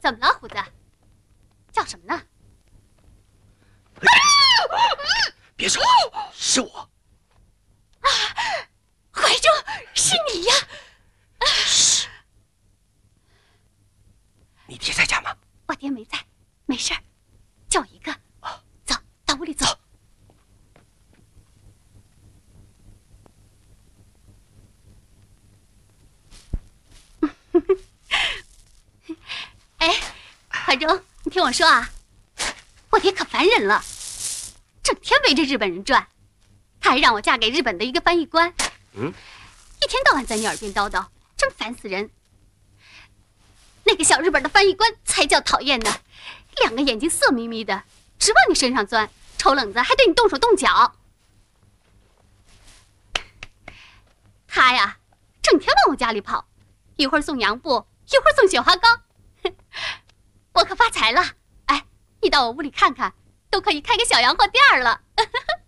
怎么了，胡子？叫什么呢？ 别说，是我。 啊，怀中，是你呀！ 嘘，你爹在家吗？ 我爹没在，没事儿，就我一个。走到屋里走。哎，怀中，你听我说啊，我爹可烦人了，整天围着日本人转，他还让我嫁给日本的一个翻译官。一天到晚在你耳边叨叨，真烦死人。那个小日本的翻译官才叫讨厌呢，两个眼睛色眯眯的，直往你身上钻，瞅冷子还对你动手动脚。他呀，整天往我家里跑，一会儿送洋布，一会儿送雪花膏，我可发财了。哎，你到我屋里看看，都可以开个小洋货店了。